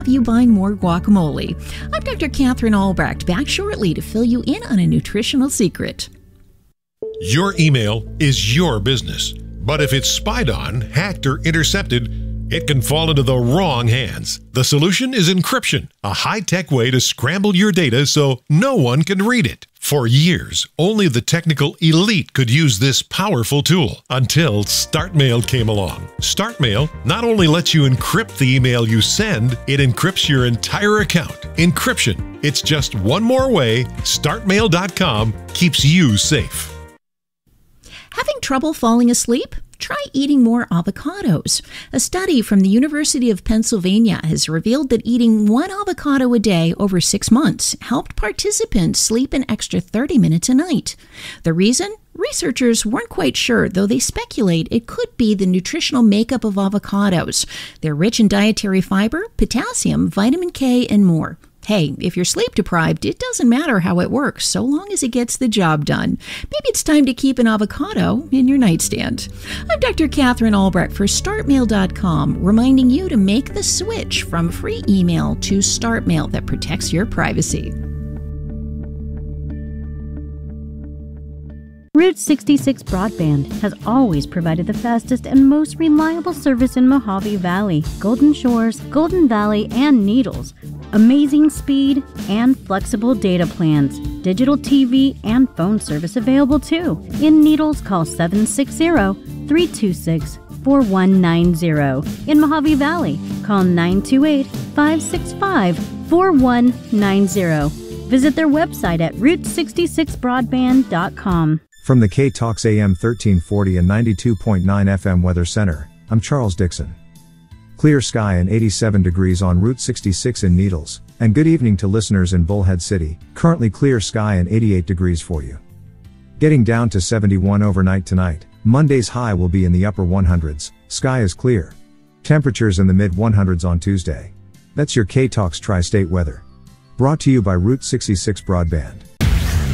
you buying more guacamole. I'm Dr. Catherine Albrecht, back shortly to fill you in on a nutritional secret. Your email is your business, but if it's spied on, hacked, or intercepted, it can fall into the wrong hands. The solution is encryption, a high-tech way to scramble your data so no one can read it. For years, only the technical elite could use this powerful tool until StartMail came along. StartMail not only lets you encrypt the email you send, it encrypts your entire account. Encryption. It's just one more way StartMail.com keeps you safe. Having trouble falling asleep? Try eating more avocados. A study from the University of Pennsylvania has revealed that eating one avocado a day over 6 months helped participants sleep an extra 30 minutes a night. The reason? Researchers weren't quite sure, though they speculate it could be the nutritional makeup of avocados. They're rich in dietary fiber, potassium, vitamin K, and more. Hey, if you're sleep deprived, it doesn't matter how it works, so long as it gets the job done. Maybe it's time to keep an avocado in your nightstand. I'm Dr. Catherine Albrecht for StartMail.com, reminding you to make the switch from free email to StartMail that protects your privacy. Route 66 Broadband has always provided the fastest and most reliable service in Mojave Valley, Golden Shores, Golden Valley, and Needles. Amazing speed and flexible data plans. Digital TV and phone service available too. In Needles, call 760-326-4190. In Mojave Valley, call 928-565-4190. Visit their website at route66broadband.com. From the K-Talks AM 1340 and 92.9 FM Weather Center, I'm Charles Dixon. Clear sky and 87 degrees on Route 66 in Needles, and good evening to listeners in Bullhead City, currently clear sky and 88 degrees for you. Getting down to 71 overnight tonight, Monday's high will be in the upper 100s, sky is clear. Temperatures in the mid 100s on Tuesday. That's your K-Talks Tri-State weather. Brought to you by Route 66 Broadband.